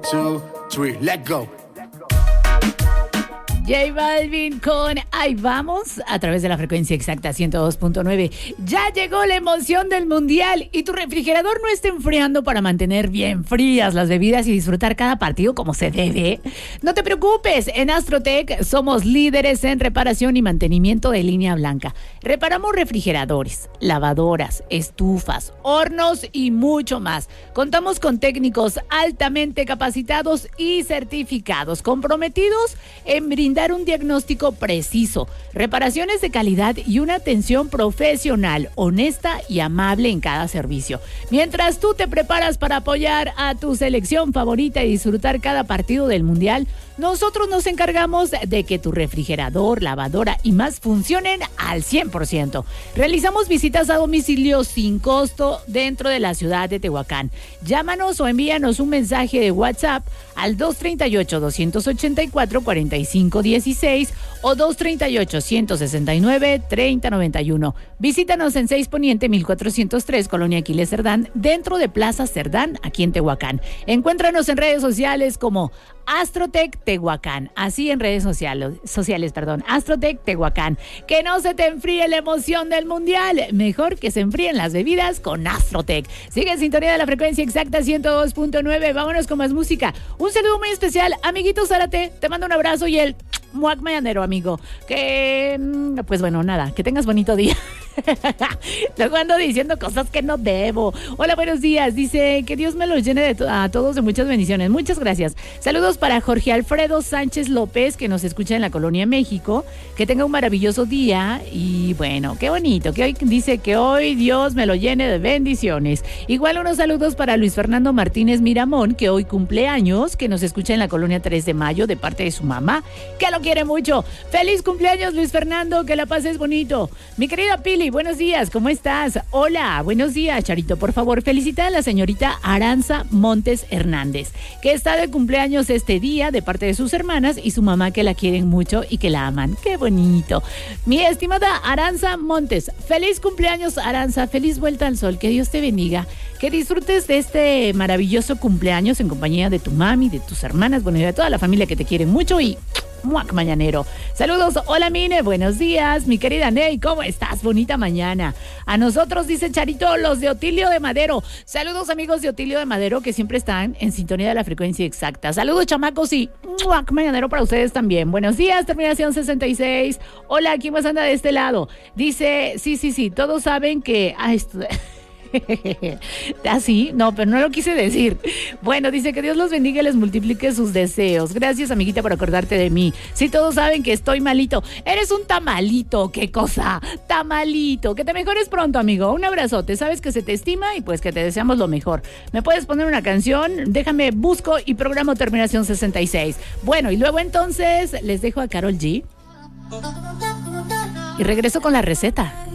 2, 3, let's go. J Balvin con Ahí Vamos a través de la frecuencia exacta 102.9. Ya llegó la emoción del mundial y tu refrigerador no está enfriando para mantener bien frías las bebidas y disfrutar cada partido como se debe. No te preocupes, en Astrotech somos líderes en reparación y mantenimiento de línea blanca. Reparamos refrigeradores, lavadoras, estufas, hornos y mucho más. Contamos con técnicos altamente capacitados y certificados, comprometidos en brindar un diagnóstico preciso, reparaciones de calidad y una atención profesional, honesta y amable en cada servicio. Mientras tú te preparas para apoyar a tu selección favorita y disfrutar cada partido del mundial, nosotros nos encargamos de que tu refrigerador, lavadora y más funcionen al 100%. Realizamos visitas a domicilio sin costo dentro de la ciudad de Tehuacán. Llámanos o envíanos un mensaje de WhatsApp al 238-284-4516 o 238-169-3091. Visítanos en 6 Poniente 1403, Colonia Aquiles Cerdán, dentro de Plaza Cerdán, aquí en Tehuacán. Encuéntranos en redes sociales como Astrotech Tehuacán, así en redes sociales, Astrotech Tehuacán. Que no se te enfríe la emoción del mundial, mejor que se enfríen las bebidas con Astrotech. Sigue en sintonía de la frecuencia exacta 102.9, vámonos con más música. Un saludo muy especial, amiguito Zárate, te mando un abrazo y el muac mañanero, amigo. Que, pues bueno, nada, que tengas bonito día. Luego ando diciendo cosas que no debo. Hola, buenos días. Dice que Dios me los llene a todos de muchas bendiciones. Muchas gracias. Saludos para Jorge Alfredo Sánchez López, que nos escucha en la Colonia México. Que tenga un maravilloso día. Y bueno, qué bonito. Que hoy dice que hoy Dios me lo llene de bendiciones. Igual unos saludos para Luis Fernando Martínez Miramón, que hoy cumple años, que nos escucha en la Colonia 3 de Mayo de parte de su mamá, que lo quiere mucho. Feliz cumpleaños, Luis Fernando, que la pases bonito. Mi querida Pili, buenos días, ¿cómo estás? Hola, buenos días, Charito. Por favor, felicita a la señorita Aranza Montes Hernández, que está de cumpleaños este día de parte de sus hermanas y su mamá, que la quieren mucho y que la aman. ¡Qué bonito! Mi estimada Aranza Montes, feliz cumpleaños, Aranza, feliz vuelta al sol, que Dios te bendiga, que disfrutes de este maravilloso cumpleaños en compañía de tu mami, de tus hermanas, bueno, y de toda la familia que te quieren mucho y muac mañanero. Saludos, hola Mine, buenos días, mi querida Ney, ¿cómo estás? Bonita mañana. A nosotros, dice Charito, los de Otilio de Madero. Saludos, amigos de Otilio de Madero, que siempre están en sintonía de la frecuencia exacta. Saludos, chamacos, y muac mañanero para ustedes también. Buenos días, terminación 66. Hola, ¿quién más anda de este lado? Dice, sí, todos saben que... ¿Así? No, pero no lo quise decir. Bueno, dice que Dios los bendiga y les multiplique sus deseos. Gracias, amiguita, por acordarte de mí. Sí, todos saben que estoy malito. Eres un tamalito, qué cosa. Tamalito, que te mejores pronto, amigo. Un abrazote, sabes que se te estima y pues que te deseamos lo mejor. ¿Me puedes poner una canción? Déjame, busco y programo terminación 66. Bueno, y luego entonces les dejo a Karol G y regreso con la receta.